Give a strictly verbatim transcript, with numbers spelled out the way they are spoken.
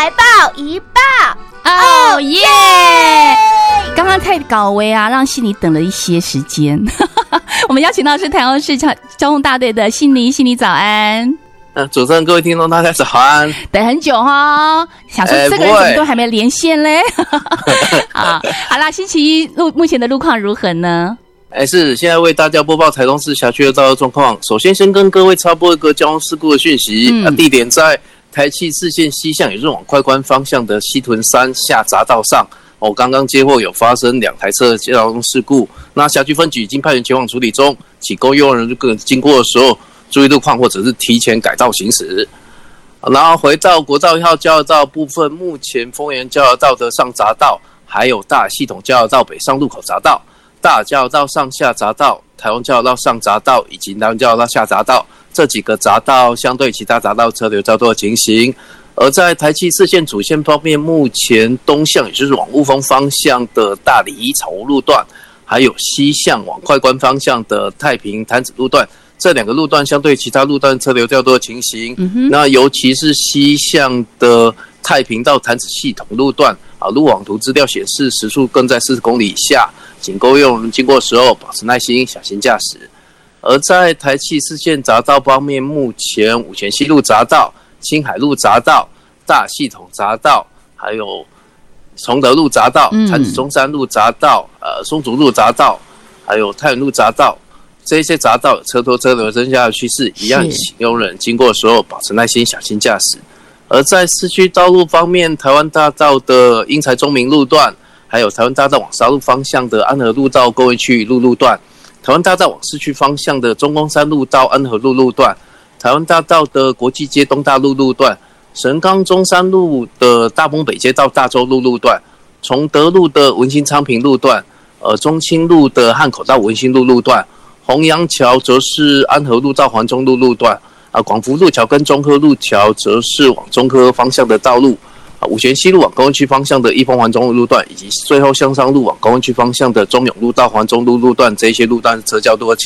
来报一报。 哦耶！刚刚太高危啊，让悉尼等了一些时间。我们邀请到是台中市交通大队的悉尼，悉尼早安。 呃，主持人，各位听众，大家早安。 等很久哈、哦，想说这个人怎么都还没连线嘞？啊，好啦，星期一路目前的路况如何呢？ 哎，是现在为大家播报台中市辖区的道路状况。首先，先跟各位插播一个交通事故的讯息。嗯、啊，地点在台七四线西向，也就是往快关方向的西屯山下匝道上。哦，刚刚接获有发生两台车的交通事故，那辖区分局已经派员前往处理中，请各位用人经过的时候注意路况，或者是提前改道行驶。然后回到国道一号交流道部分，目前丰原交流道的上匝道，还有大系统交流道北上路口匝道、大交流道上下匝道、台湾交流道上匝道以及南湾交流道下匝道这几个匝道，相对其他匝道车流较多的情形。而在台七四线主线方面，目前东向也就是往雾峰方向的大里草湖路段，还有西向往快关方向的太平潭子路段，这两个路段相对其他路段车流较多的情形。嗯、那尤其是西向的太平到潭子系统路段啊，路网图资料显示时速更在四十公里以下，请各位用人经过的时候保持耐心，小心驾驶。而在台七四线匝道方面，目前五权西路匝道、青海路匝道、大系统匝道，还有崇德路匝道、潭子中山路匝道、呃松竹路匝道，还有太原路匝道，这些匝道有车多车流增加的趋势，一样请用人经过的时候保持耐心，小心驾驶。而在市区道路方面，台湾大道的英才中明路段，还有台湾大道往沙鹿方向的安和路到沟围区路路段，台湾大道往市区方向的中宫山路到安和路路段，台湾大道的国际街东大路路段，神冈中山路的大丰北街到大洲路路段，崇德路的文心昌平路段，呃中清路的汉口到文心路路段，洪阳桥则是安和路到环中路路段，啊广福路桥跟中科路桥则是往中科方向的道路，啊五权西路往高温区方向的一丰环中路路段，以及最后向上路往高温区方向的中永路到环中路路段，这些路段车较多。